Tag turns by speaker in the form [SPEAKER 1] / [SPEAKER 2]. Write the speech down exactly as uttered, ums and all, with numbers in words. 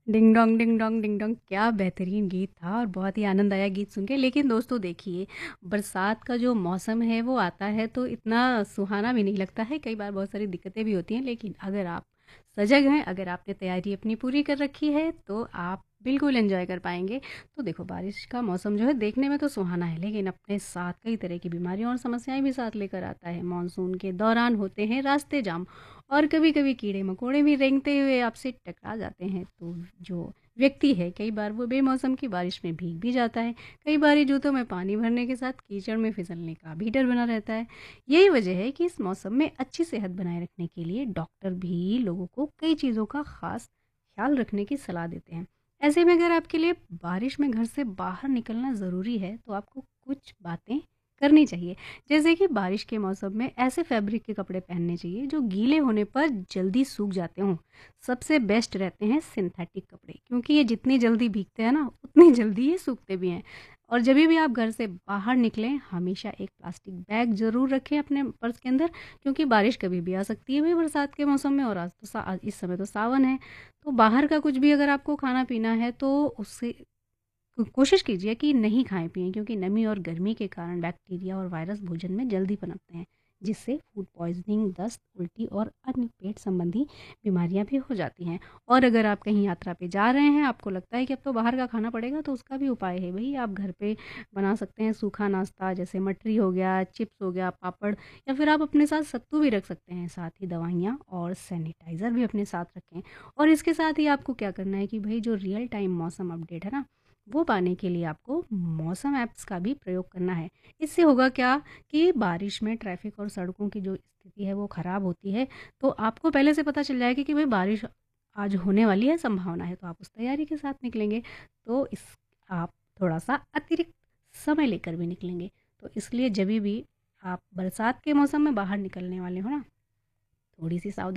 [SPEAKER 1] Ding dong ding dong ding dong, क्या बेहतरीन गीत था और बहुत ही आनंद आया गीत सुन के। लेकिन दोस्तों देखिए, बरसात का जो मौसम है वो आता है तो इतना सुहाना भी नहीं लगता है, कई बार बहुत सारी दिक्कतें भी होती हैं। लेकिन अगर आप सजग हैं, अगर आपने तैयारी अपनी पूरी कर रखी है तो आप बिल्कुल एंजॉय कर पाएंगे। तो देखो, बारिश का मौसम जो है देखने में तो सुहाना है, लेकिन अपने साथ कई तरह की बीमारियों और समस्याएं भी साथ लेकर आता है। मानसून के दौरान होते हैं रास्ते जाम, और कभी कभी कीड़े मकोड़े भी रेंगते हुए आपसे टकरा जाते हैं। तो जो व्यक्ति है, कई बार वो बेमौसम की बारिश में भीग भी जाता है। कई बार जूतों में पानी भरने के साथ कीचड़ में फिसलने का भी डर बना रहता है। यही वजह है कि इस मौसम में अच्छी सेहत बनाए रखने के लिए डॉक्टर भी लोगों को कई चीज़ों का खास ख्याल रखने की सलाह देते हैं। ऐसे में अगर आपके लिए बारिश में घर से बाहर निकलना ज़रूरी है तो आपको कुछ बातें करनी चाहिए। जैसे कि बारिश के मौसम में ऐसे फैब्रिक के कपड़े पहनने चाहिए जो गीले होने पर जल्दी सूख जाते हों। सबसे बेस्ट रहते हैं सिंथेटिक कपड़े, क्योंकि ये जितनी जल्दी भीगते हैं ना उतनी जल्दी ये सूखते भी हैं। और जब भी आप घर से बाहर निकलें, हमेशा एक प्लास्टिक बैग ज़रूर रखें अपने पर्स के अंदर, क्योंकि बारिश कभी भी आ सकती है भाई बरसात के मौसम में। और आज तो सा इस समय तो सावन है, तो बाहर का कुछ भी अगर आपको खाना पीना है तो उससे को- कोशिश कीजिए कि नहीं खाएं पिएं, क्योंकि नमी और गर्मी के कारण बैक्टीरिया और वायरस भोजन में जल्दी पनपते हैं, जिससे फूड पॉइजनिंग, दस्त, उल्टी और अन्य पेट संबंधी बीमारियां भी हो जाती हैं। और अगर आप कहीं यात्रा पे जा रहे हैं, आपको लगता है कि अब तो बाहर का खाना पड़ेगा, तो उसका भी उपाय है भाई, आप घर पे बना सकते हैं सूखा नाश्ता, जैसे मटरी हो गया, चिप्स हो गया, पापड़, या फिर आप अपने साथ सत्तू भी रख सकते हैं। साथ ही दवाइयाँ और सैनिटाइज़र भी अपने साथ रखें। और इसके साथ ही आपको क्या करना है कि भाई जो रियल टाइम मौसम अपडेट है ना, वो पाने के लिए आपको मौसम ऐप्स का भी प्रयोग करना है। इससे होगा क्या कि बारिश में ट्रैफिक और सड़कों की जो स्थिति है वो ख़राब होती है, तो आपको पहले से पता चल जाएगा कि भाई बारिश आज होने वाली है, संभावना है, तो आप उस तैयारी के साथ निकलेंगे। तो इस आप थोड़ा सा अतिरिक्त समय लेकर भी निकलेंगे। तो इसलिए जब भी आप बरसात के मौसम में बाहर निकलने वाले हो ना, थोड़ी सी सावधानी